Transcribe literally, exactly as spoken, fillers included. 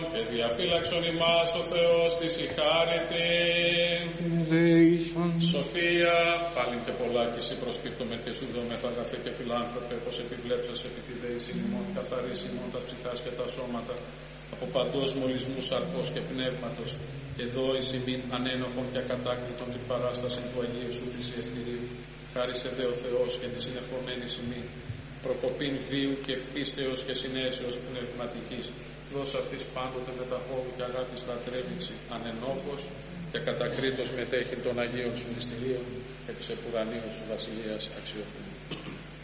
Και διαφύλαξον ημάς ο Θεός της η χάρητη. Σοφία, πάλιν και πολλά και εσύ προσπίπτωμε και σου δόμεθα αγαθέ και φιλάνθρωπε, πως επιβλέψας επί τη δέηση ημών, καθαρίσει ημών τα ψυχάς και τα σώματα, από παντός μολυσμού σαρκός και πνεύματος, και δώης ημίν ανένοχων και ακατάκριτον την παράσταση του Αγίου Σου Θυσίας Κυρίου. Χάρισε δε ο Θεός και τη συνεχομένη ημίν, προκοπήν βίου και πίστεως και συνέσεως πνευματικής, δώσα αυτής πάντοτε με τα φόβου και αγάπης λατρεύηση, ανενόχος και κατακρίτως μετέχει των Αγίων Σου μυστηρίων και της επουρανίου Σου Βασιλείας αξιοθυμία.